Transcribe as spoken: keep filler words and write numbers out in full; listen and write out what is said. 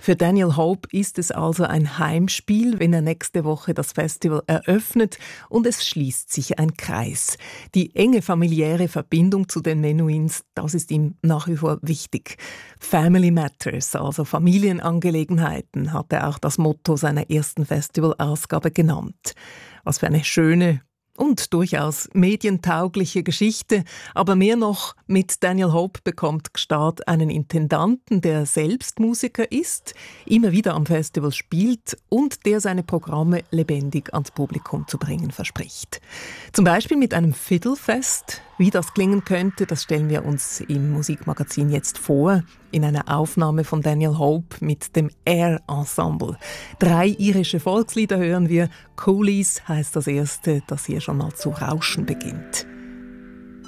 Für Daniel Hope ist es also ein Heimspiel, wenn er nächste Woche das Festival eröffnet, und es schließt sich ein Kreis. Die enge familiäre Verbindung zu den Menuhins, das ist ihm nach wie vor wichtig. Family Matters, also Familienangelegenheiten, hat er auch das Motto seiner ersten Festivalausgabe genannt. Was für eine schöne und durchaus medientaugliche Geschichte, aber mehr noch, mit Daniel Hope bekommt Gstaad einen Intendanten, der selbst Musiker ist, immer wieder am Festival spielt und der seine Programme lebendig ans Publikum zu bringen verspricht. Zum Beispiel mit einem Fiddlefest. Wie das klingen könnte, das stellen wir uns im Musikmagazin jetzt vor, in einer Aufnahme von Daniel Hope mit dem Air Ensemble. Drei irische Volkslieder hören wir. Coolies heißt das erste, das hier schon mal zu rauschen beginnt.